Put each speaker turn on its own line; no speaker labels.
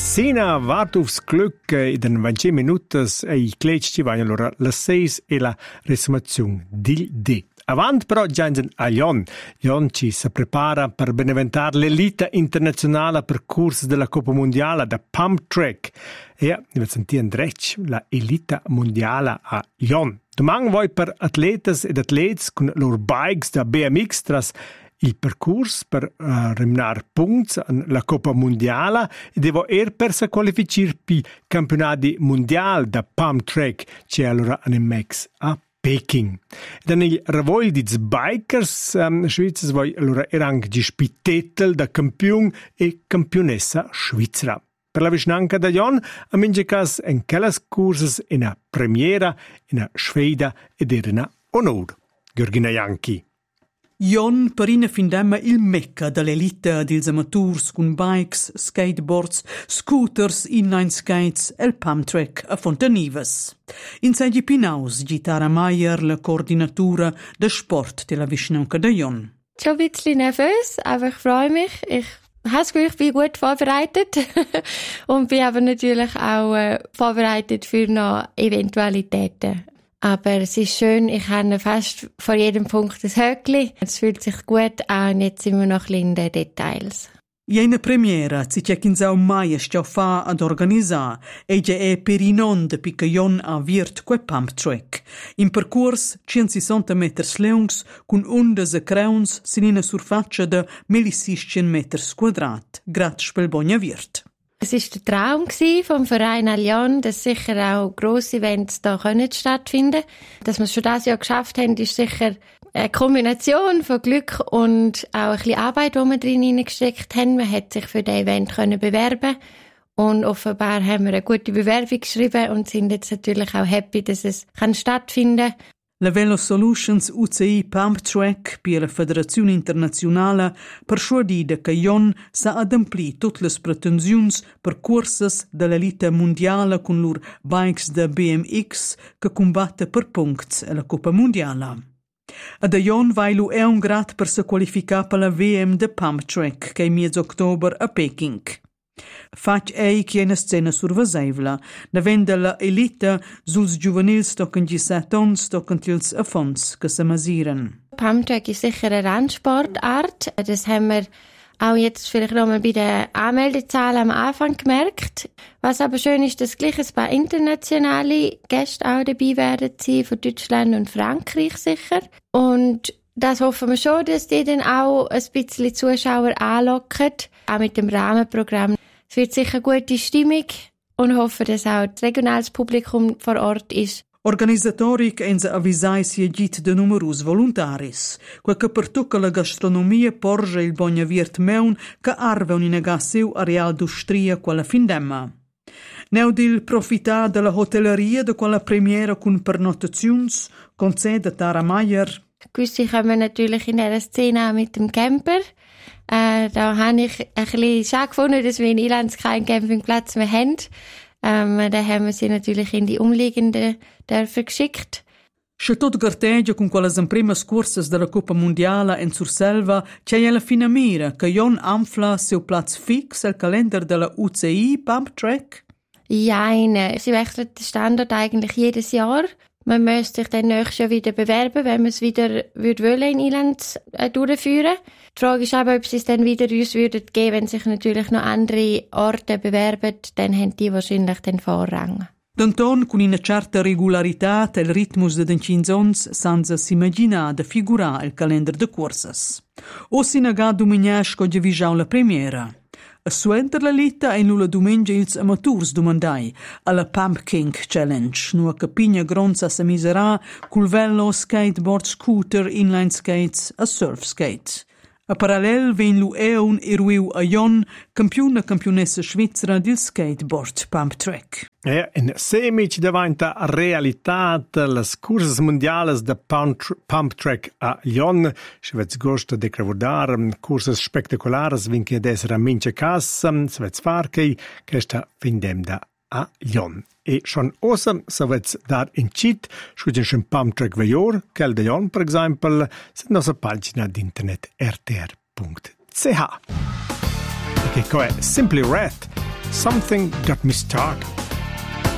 Sina vart aufs Glück in den 20 minutos e i cleci ci vanno allora le 6 e la resumazione del D. Avant però già a Lyon. Lyon ci si prepara per beneventare l'elite internazionale percorso della Coppa Mondiale da Pump Track. E vi sentite drecci la elite mondiale a Lyon. Domani voi per atletes ed atleti con loro bikes da BMX tras il percorso per remunerar punti alla Coppa Mondiale e devo per se qualificare per i campionati mondiali da Pump Track c'è allora un MX a Peking. Dan il ravoglio di bikers svizzeri voi allora erano dispitatel da campione e campionessa svizzera. Per la vicinanza da Lyon, a minge in quelles curses in a premiera, in a sfida ed era una onore. Georgina Janchi.
Lyon parina findemma il mecca dell'elite dels amateurs con bikes, skateboards, scooters, inline skates e il pump track a Fontanives. In Sergi Pinaus, Gitara Meier, la Koordinatura der Sport della Vicinanca da Lyon.
Schon ein bisschen nervös, aber ich freue mich. Ich habe das Gefühl, ich bin gut vorbereitet und bin aber natürlich auch vorbereitet für noch Eventualitäten. Aber es ist schön, ich habe fast vor jedem Punkt ein Höckli. Es fühlt sich gut an und jetzt sind wir noch ein bisschen in den Details.
Jena premiera si c'è kinzau mai stiau fa ad organizzare e già è per i non de Picayon a virt que pump track. In percorso 160 meters lungs con ondas e crowns sin in una surfaccia de 1600 meters quadrat, grat spelbogna virt.
Es war der Traum vom Verein Lyon, dass sicher auch grosse Events da stattfinden können. Dass wir es schon dieses Jahr geschafft haben, ist sicher eine Kombination von Glück und auch ein bisschen Arbeit, die wir drin hineingesteckt haben. Man hat sich für das Event bewerben und offenbar haben wir eine gute Bewerbung geschrieben und sind jetzt natürlich auch happy, dass es stattfinden kann.
La Velo Solutions UCI Pump Track per la Federazione Internazionale per sciordire che Lyon sa ademplir tutte le pretensioni per corses dell'elite mondiale con loro bikes da BMX che combatte per punti alla Coppa Mondiale. Ad Lyon vailu è un grad per se qualificare per la VM de Pump Track che è mezzo ottobre a Peking. Fac ei che una scena survasevla, davendo la elite suls giovanils tocken 17 ans tocken tils affons che se masiren.
Pump Track ist sicher eine Randsportart. Das haben wir auch jetzt vielleicht noch mal bei den Anmeldezahlen am Anfang gemerkt. Was aber schön ist, dass gleich ein paar internationale Gäste auch dabei werden sein, von Deutschland und Frankreich sicher. Und das hoffen wir schon, dass die dann auch ein bisschen Zuschauer anlocken, auch mit dem Rahmenprogramm. Es wird sicher gute Stimmung und hoffe, dass auch das regionales Publikum vor Ort ist.
Organizzatori che hanno avvisato si agit de numerosi volontaris, che per tutta la gastronomia porge il Bognaviert Meun che arve un negassiu areal d'ustria quella findemma. Neudil profità della hotelleria de quella premiera con pernotazions, concede Tara Meier.
Gewisse kommen natürlich in dieser Szene auch mit dem Camper. Da habe ich ein bisschen schade gefunden, dass wir in Irland keinen Campingplatz mehr haben. Da haben wir sie natürlich in die umliegenden Dörfer geschickt.
Se tot gartegia con quelle primas corses della Coppa Mondiale in Surselva, c'è alla fine mira che Lyon anfla seu platz fix al Kalender della UCI Pump Track?
Ja, sie wechselt den Standort eigentlich jedes Jahr. Man müsste sich dann nächstes Jahr wieder bewerben, wenn man es wieder in Irland durchführen. Die Frage ist aber, ob sie es dann wieder uns würden geben, wenn sich natürlich noch andere Orte bewerben, dann haben die wahrscheinlich den Vorrang.
D'Anton, con una certa regolarità, il ritmus de dencinzons senza s'immaginar de figurar il calendar de corses. O sinaga domignasco de visau la premiera. A suenter la lita in lula domengia ils amateurs domandai alla Pump King Challenge, nua capigna gronza sa misera cul vello, skateboard, scooter, inline skates a surf skates. A parallel ven lu eun eruiu a Lyon, campionessa svizzera del skateboard Pump Track.
In semic diventa realtà les curses mondiales de Pump Track a Lyon. Svets gosta de cravurdar curses spectaculares vinche d'essere a mince cas, svets farkei, che sta findem da a Lyon. E schon osam savets dar in cit, scugen schon Pump Track vejor, quel de Lyon, per exemple, se nostra pagina d'internet rtr.ch. Che è Simply Red, Something Got Me Started.